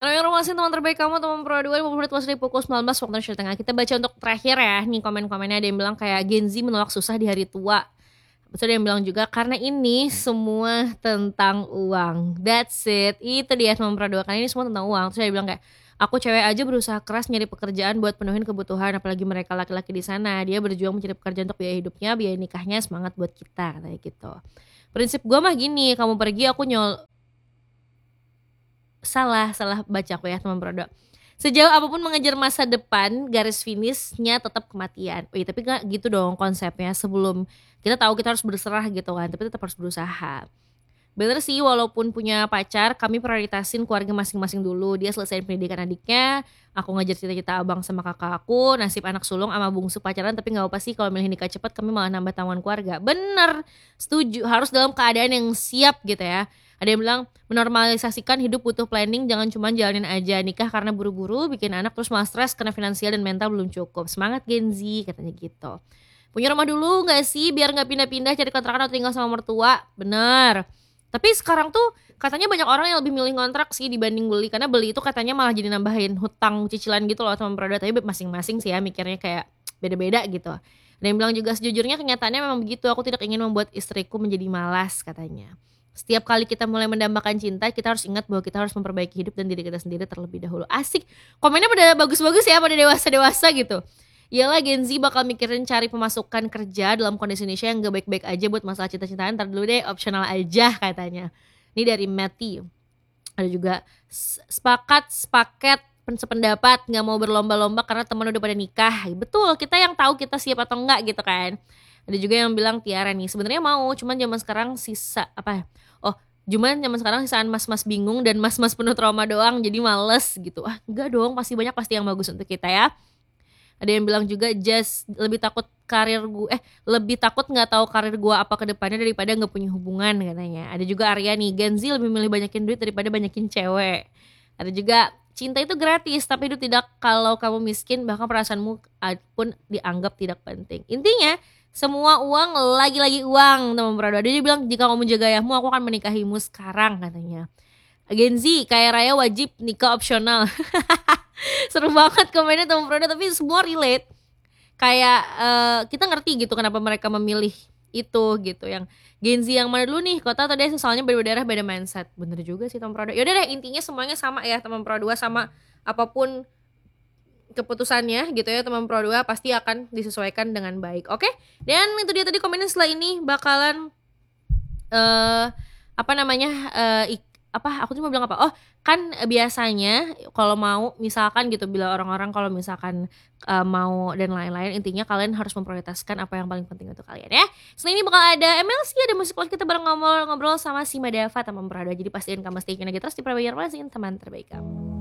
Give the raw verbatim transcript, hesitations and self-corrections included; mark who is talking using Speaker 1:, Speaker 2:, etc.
Speaker 1: Halo informasi teman terbaik kamu, teman Pro dua lima menit waktu pukul sembilan belas waktu Indonesia Tengah. Kita baca untuk terakhir ya, nih komen-komennya ada yang bilang kayak Gen Z menolak susah di hari tua. Terus ada yang bilang juga karena ini semua tentang uang. That's it. Itu dia teman Pro dua, karena ini semua tentang uang. Terus ada yang bilang kayak aku cewek aja berusaha keras nyari pekerjaan buat penuhin kebutuhan, apalagi mereka laki-laki di sana. Dia berjuang mencari pekerjaan untuk biaya hidupnya, biaya nikahnya, semangat buat kita katanya gitu. Prinsip gue mah gini, kamu pergi aku nyol Salah salah baca aku ya teman Prodo. Sejauh apapun mengejar masa depan, garis finishnya tetap kematian. Wih, tapi nggak gitu dong konsepnya. Sebelum kita tahu kita harus berserah gitu kan, tapi tetap harus berusaha. Bener sih, walaupun punya pacar, kami prioritasin keluarga masing-masing dulu. Dia selesaiin pendidikan adiknya, aku ngajar cita-cita abang sama kakak aku, nasib anak sulung sama bungsu pacaran, tapi nggak apa sih kalau milih nikah cepat kami malah nambah tanggungan keluarga. Bener, setuju. Harus dalam keadaan yang siap gitu ya. Ada yang bilang menormalisasikan hidup butuh planning, jangan cuma jalanin aja nikah karena buru-buru, bikin anak terus malah stres karena finansial dan mental belum cukup. Semangat Gen Z katanya gitu. Punya rumah dulu nggak sih biar nggak pindah-pindah cari kontrakan atau tinggal sama mertua? Bener. Tapi sekarang tuh katanya banyak orang yang lebih milih kontrak sih dibanding beli, karena beli itu katanya malah jadi nambahin hutang cicilan gitu loh teman Proda. Tapi masing-masing sih ya mikirnya kayak beda-beda gitu. Ada yang bilang juga sejujurnya kenyataannya memang begitu, aku tidak ingin membuat istriku menjadi malas katanya. Setiap kali kita mulai mendambakan cinta, kita harus ingat bahwa kita harus memperbaiki hidup dan diri kita sendiri terlebih dahulu. Asik, komennya pada bagus-bagus ya, pada dewasa-dewasa gitu. Iyalah Gen Z bakal mikirin cari pemasukan kerja dalam kondisi Indonesia yang gak baik-baik aja buat masalah cinta-cintaan. Ntar dulu deh, opsional aja katanya. Ini dari Matty. Ada juga sepakat, sepaket, sependapat, gak mau berlomba-lomba karena teman udah pada nikah. Betul, kita yang tahu kita siap atau enggak gitu kan. Ada juga yang bilang Tiara nih, sebenarnya mau, cuman zaman sekarang sisa apa? Oh, cuman zaman sekarang sisaan mas-mas bingung dan mas-mas penuh trauma doang, jadi males gitu. Ah, enggak dong, pasti banyak pasti yang bagus untuk kita ya. Ada yang bilang juga just lebih takut karir gue eh lebih takut nggak tahu karir gue apa ke depannya daripada nggak punya hubungan katanya. Ada juga Arya nih, Gen Z lebih milih banyakin duit daripada banyakin cewek. Ada juga cinta itu gratis tapi itu tidak kalau kamu miskin, bahkan perasaanmu pun dianggap tidak penting. Intinya semua uang lagi-lagi uang teman Prado. Ada juga bilang jika kamu menjaga ayahmu aku akan menikahimu sekarang katanya. Gen Z kaya raya wajib nikah opsional. Seru banget komennya teman Prodo, tapi semua relate. Kayak uh, kita ngerti gitu kenapa mereka memilih itu gitu. Yang Gen Z yang mana dulu nih, kota atau desa, soalnya beda daerah beda mindset. Bener juga sih teman Prodo. Yaudah deh, intinya semuanya sama ya teman Pro dua, sama apapun keputusannya gitu ya teman Pro dua pasti akan disesuaikan dengan baik. Oke? Dan itu dia tadi komennya. Setelah ini bakalan uh, apa namanya uh, ik- apa aku cuma bilang apa, oh kan biasanya kalau mau misalkan gitu, bila orang-orang kalau misalkan uh, mau dan lain-lain, intinya kalian harus memprioritaskan apa yang paling penting untuk kalian ya. Selain ini bakal ada M L C, ada musik podcast, kita bareng ngobrol-ngobrol sama si Madava teman Prado. Jadi pastiin kamu stay tune lagi terus di Prabayar Magazine, teman terbaik kamu.